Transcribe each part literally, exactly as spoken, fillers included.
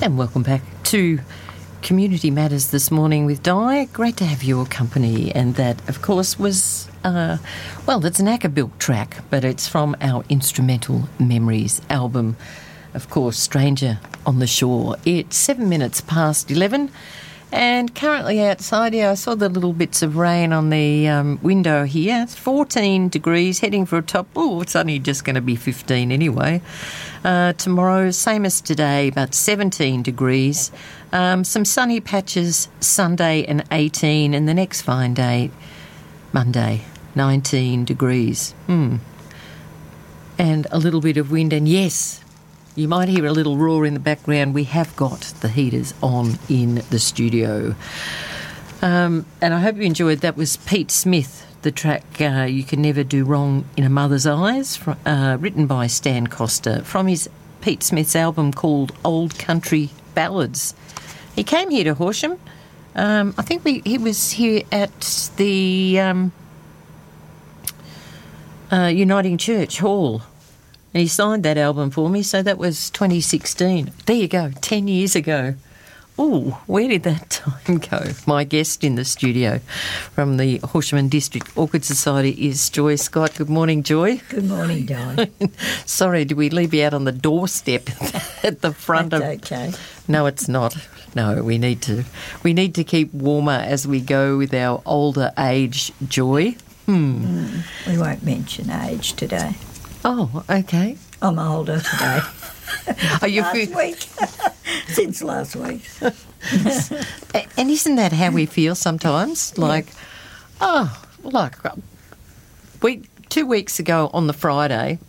And welcome back to Community Matters this morning with Di. Great to have your company. And that, of course, was, uh, well, it's an Acapella track, but it's from our Instrumental Memories album, of course, Stranger on the Shore. It's seven minutes past eleven. And currently outside here, I saw the little bits of rain on the um, window here. It's fourteen degrees, heading for a top. Oh, it's only just going to be fifteen anyway. Uh, tomorrow, same as today, about seventeen degrees. Um, some sunny patches Sunday and eighteen, and the next fine day, Monday, nineteen degrees. Hmm. And a little bit of wind, and yes, you might hear a little roar in the background. We have got the heaters on in the studio. Um, and I hope you enjoyed. That was Pete Smith, the track uh, You Can Never Do Wrong in a Mother's Eyes, from, uh, written by Stan Costa, from his Pete Smith's album called Old Country Ballads. He came here to Horsham. Um, I think we, he was here at the um, uh, Uniting Church Hall. And he signed that album for me, so that was twenty sixteen. There you go, ten years ago. Oh, where did that time go? My guest in the studio from the Horsham and District Orchid Society is Joy Scott. Good morning, Joy. Good morning, Di. Sorry, did we leave you out on the doorstep at the front That's of... okay. No, it's not. No, we need to. We need to keep warmer as we go with our older age, Joy. Hmm. Mm, we won't mention age today. Oh, okay. I'm older today. Are you last fe- week. Since last week. And isn't that how we feel sometimes? Like, yeah. oh, like, we, two weeks ago on the Friday,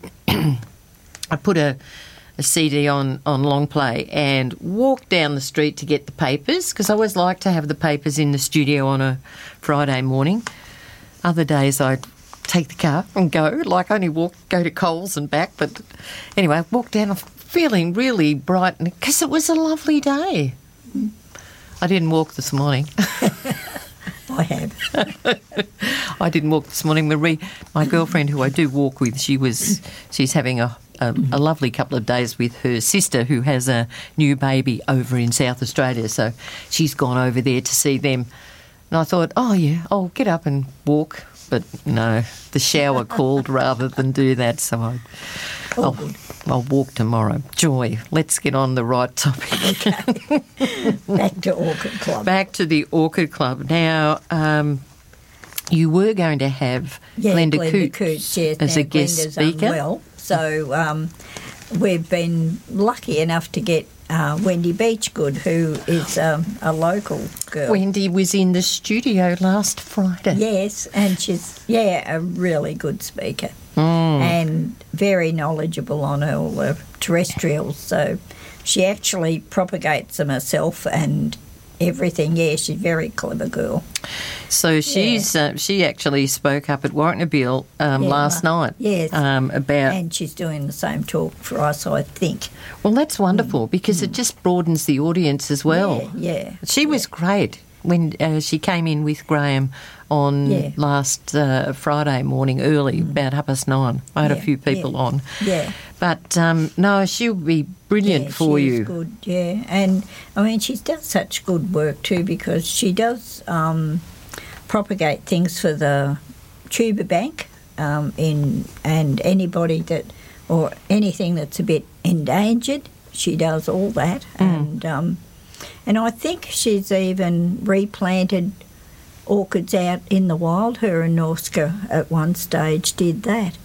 I put a, a C D on, on long play and walked down the street to get the papers, because I always like to have the papers in the studio on a Friday morning. Other days I'd take the car and go, like only walk, go to Coles and back. But anyway, I walked down feeling really bright because it was a lovely day. Mm. I didn't walk this morning. I have. I didn't walk this morning. Marie, my girlfriend who I do walk with, she was, she's having a, a, a lovely couple of days with her sister who has a new baby over in South Australia. So she's gone over there to see them. And I thought, oh yeah, I'll get up and walk. But no, the shower called rather than do that, so I, I'll, I'll walk tomorrow. Joy, let's get on the right topic. Okay. Back to Orchid Club. Back to the Orchid Club. Now, um, you were going to have yeah, Glenda, Glenda Coots, Coots yes, as now a guest Glenda's speaker. Unwell, so um, we've been lucky enough to get Uh, Wendy Beachgood, who is um, a local girl. Wendy was in the studio last Friday. Yes, and she's, yeah, a really good speaker mm. and very knowledgeable on all the terrestrials. So she actually propagates them herself and everything. Yeah, she's a very clever girl. So she's yeah. uh, she actually spoke up at Warrnambool um, yeah, last night. Yes, um, about and she's doing the same talk for us, I think. Well, that's wonderful mm. because mm. it just broadens the audience as well. Yeah, yeah. She yeah. was great when uh, she came in with Graham on yeah. last uh, Friday morning early, mm. about half past nine. I had yeah, a few people yeah. on. Yeah. But, um, no, she'll be brilliant yeah, for she you. Is good, yeah. And, I mean, she does such good work too because she does um, propagate things for the tuber bank um, in and anybody that, or anything that's a bit endangered, she does all that. Mm. And, um, and I think she's even replanted orchids out in the wild. Her and Norska at one stage did that.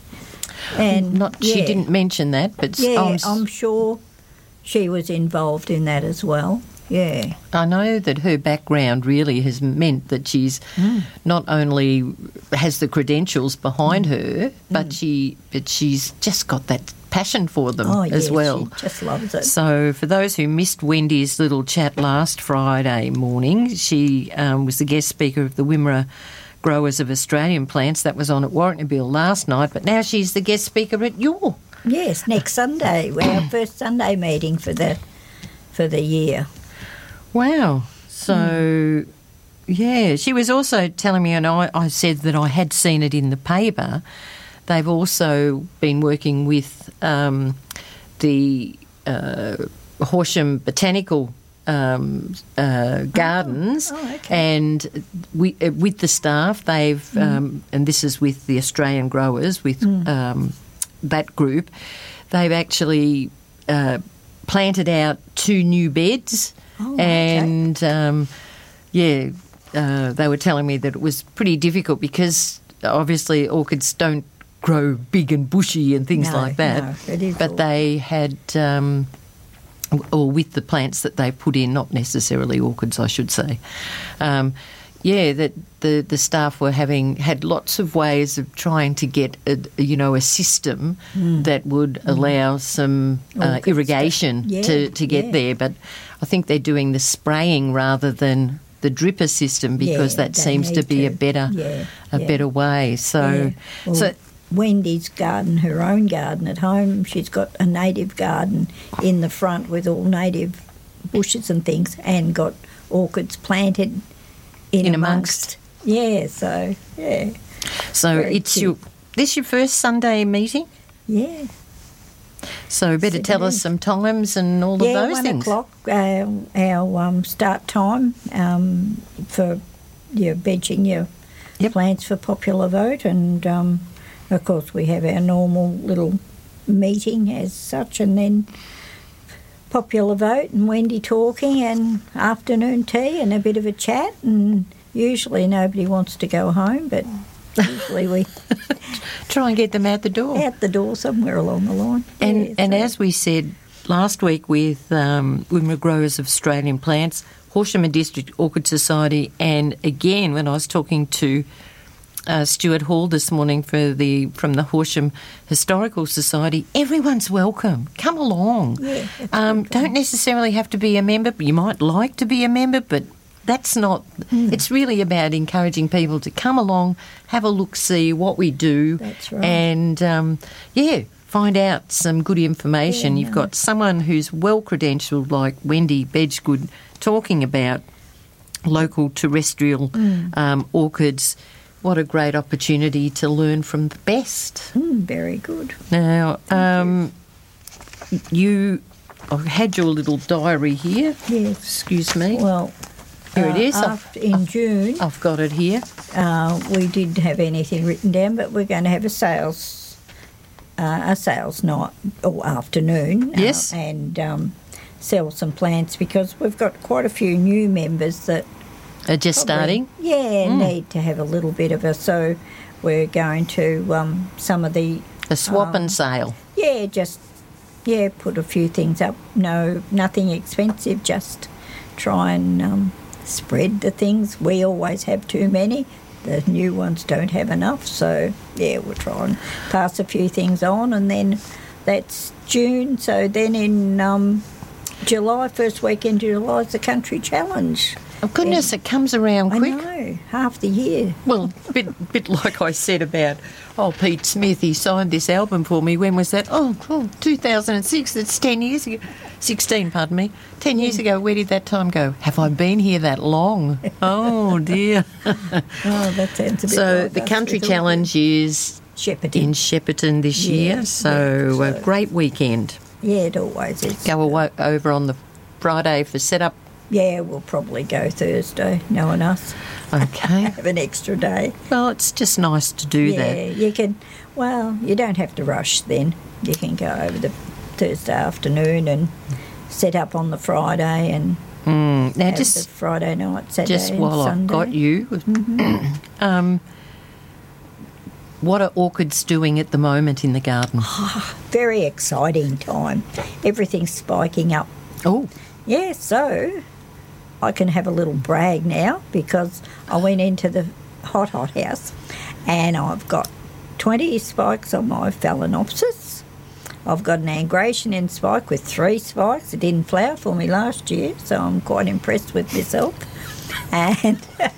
And Not, yeah. She didn't mention that, but yeah, I'm, I'm sure she was involved in that as well. Yeah, I know that her background really has meant that she's mm. not only has the credentials behind mm. her, but mm. she but she's just got that passion for them oh, as yeah, well. She just loves it. So for those who missed Wendy's little chat last Friday morning, she um, was the guest speaker of the Wimmera Growers of Australian Plants. That was on at Warrnambool last night, but now she's the guest speaker at your. Yes, next Sunday. We're our first Sunday meeting for the for the year. Wow. So, mm. yeah, she was also telling me, and I, I said that I had seen it in the paper, they've also been working with um, the uh, Horsham Botanical um, uh, Gardens, Oh, oh, okay. and we, uh, with the staff, they've, mm. um, and this is with the Australian growers, with mm. um, that group, they've actually uh, planted out two new beds, oh, and okay. um, yeah, uh, they were telling me that it was pretty difficult because obviously orchids don't grow big and bushy and things no, like that, no, it is but all... they had. Um, or with the plants that they put in, not necessarily orchids, I should say. Um, yeah, that the, the staff were having had lots of ways of trying to get a, you know a system mm. that would mm. allow some uh, irrigation yeah, to, to get yeah. there. But I think they're doing the spraying rather than the dripper system because yeah, that seems to be to. a better yeah, a yeah. better way. So yeah. well, so. Wendy's garden, her own garden at home, she's got a native garden in the front with all native bushes and things and got orchids planted in, in amongst. amongst. Yeah, so, yeah. So Very it's cute. your this your first Sunday meeting? Yeah. So better Yes, tell us is. some times and all yeah, of those one things. o'clock, uh, our um, start time um, for your vegging your Yep. plants for popular vote, and um, of course we have our normal little meeting as such, and then popular vote and Wendy talking and afternoon tea and a bit of a chat, and usually nobody wants to go home, but usually we Try and get them out the door. out the door somewhere along the line. And Yeah, and so- as we said last week with um, Women Growers of Australian Plants, Horsham and District Orchid Society, and again when I was talking to uh, Stuart Hall this morning for the from the Horsham Historical Society, everyone's welcome. Come along. Yeah, it's um, good don't fun. necessarily have to be a member, but you might like to be a member, but that's not. Mm. It's really about encouraging people to come along, have a look, see what we do, That's right. and um, yeah, find out some good information. Yeah, You've no. got someone who's well credentialed, like Wendy Bedgegood, talking about local terrestrial Mm. um, orchids. What a great opportunity to learn from the best. Mm, very good. Now, um, you, I had your little diary here. Yes. Excuse me. Well, Here it uh, is. I've- After, in June, I've got it here. uh, we didn't have anything written down, but we're going to have a sales uh, a sales night or afternoon. Yes. uh, and um, sell some plants because we've got quite a few new members that Uh, just probably, starting. Yeah, Mm. need to have a little bit of a. So we're going to um, some of the A swap um, and sale. yeah, just yeah, put a few things up. No, nothing expensive. Just try and um, spread the things. We always have too many. The new ones don't have enough. So yeah, we'll try and pass a few things on, and then that's June. So then in um, July, first week in July, is the Country Challenge. Oh, goodness, it comes around quick. I know, half the year. Well, a bit, bit like I said about, oh, Pete Smith, he signed this album for me. When was that? Oh, oh two thousand six. That's ten years ago. sixteen, pardon me. ten years ago. Where did that time go? Have I been here that long? Oh, dear. Oh, that sounds a bit So like the us Country with all Challenge is the Shepparton. in Shepparton this Yeah, year. yeah, So a so- great weekend. Yeah, it always is. Go awa- over on the Friday for setup. Yeah, we'll probably go Thursday, knowing us. Okay. Have an extra day. Well, it's just nice to do yeah, that. you can, well, you don't have to rush then. You can go over the Thursday afternoon and set up on the Friday and Mm. Now, have the just Friday night, Saturday just and while I've Sunday. got you, um, what are orchids doing at the moment in the garden? Very exciting time. Everything's spiking up. Oh, Yeah, so I can have a little brag now because I went into the hot, hot house and I've got twenty spikes on my Phalaenopsis. I've got an Angracian spike with three spikes. It didn't flower for me last year, so I'm quite impressed with myself. And,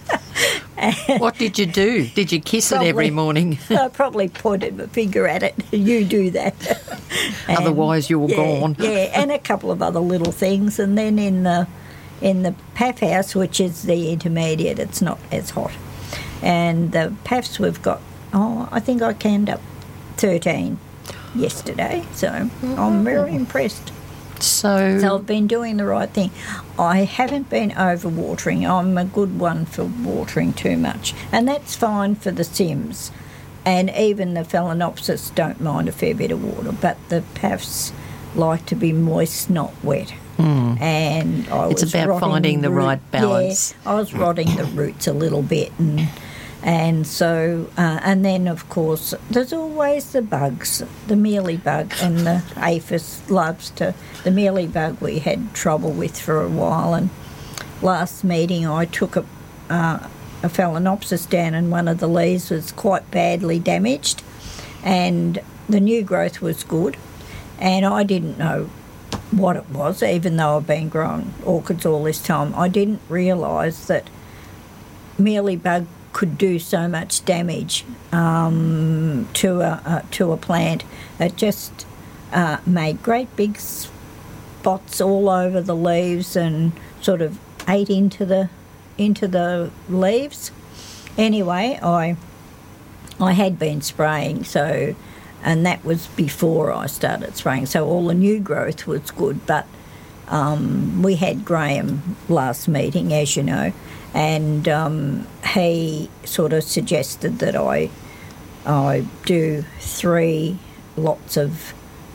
and what did you do? Did you kiss it every Probably. morning? I probably pointed my finger at it. You do that. And, Otherwise you're yeah, gone. Yeah, and a couple of other little things. And then in the in the P A F house, which is the intermediate, it's not as hot. And the P A Fs we've got, oh, I think I canned up thirteen yesterday. So I'm very impressed. So, So I've been doing the right thing. I haven't been overwatering. I'm a good one for watering too much. And that's fine for the Sims. And even the Phalaenopsis don't mind a fair bit of water. But the Paphs like to be moist, not wet. mm. And I It's was about rotting finding the root- right balance. Yeah, I was rotting the roots a little bit. And and so, uh, and then, of course, there's always the bugs, the mealy bug, and the aphis loves to... The mealy bug we had trouble with for a while, and last meeting I took a, uh, a Phalaenopsis down and one of the leaves was quite badly damaged, and the new growth was good, and I didn't know what it was, even though I've been growing orchids all this time. I didn't realise that mealy bug could do so much damage um, to a uh, to a plant. It just uh, made great big spots all over the leaves and sort of ate into the into the leaves. Anyway, I I had been spraying, so and that was before I started spraying. So all the new growth was good, but um, we had Graham last meeting, as you know. And um, he sort of suggested that I I do three lots of,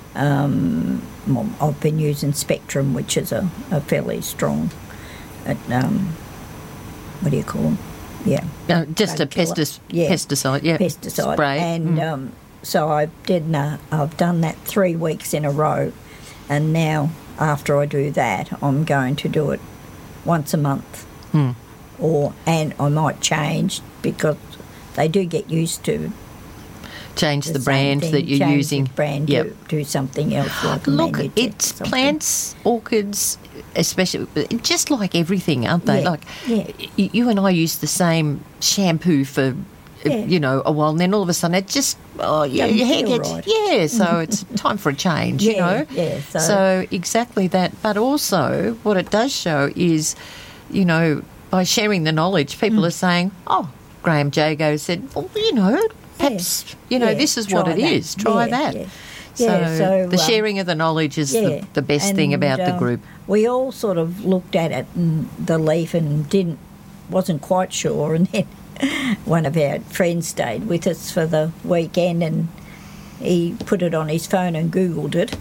um, well, I've been using Spectrum, which is a, a fairly strong, uh, um, what do you call them? Yeah. Uh, just bug a killer. pestis- Yeah. pesticide, yeah. Pesticide. Spray. And Mm. um, so I did, uh, I've done that three weeks in a row. And now, after I do that, I'm going to do it once a month. Mm. Or and I might change because they do get used to Change the the, same brand thing. that you're Change using. the brand, Yep. do, do something else. Like a Look, Manujet it's or something. plants, orchids, especially, just like everything, aren't they? Yeah, Like, yeah. y- you and I use the same shampoo for, uh, Yeah. you know, a while, and then all of a sudden it just, oh, yeah, Doesn't your hair feel gets, right. yeah, so it's time for a change, you Yeah, know? yeah, so- so exactly that. But also, what it does show is, you know, by sharing the knowledge, people Mm. are saying, oh, Graham Jago said, well, you know, perhaps, you know, yeah, this is what try it that. is. Try Yeah, that. yeah. So, Yeah, so, the um, sharing of the knowledge is Yeah. the, the best thing And, about the um, group. We all sort of looked at it and the leaf and didn't, wasn't quite sure, and then one of our friends stayed with us for the weekend and he put it on his phone and Googled it.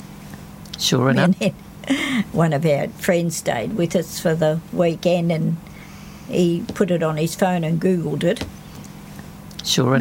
Sure enough. And then one of our friends stayed with us for the weekend and he put it on his phone and Googled it. Sure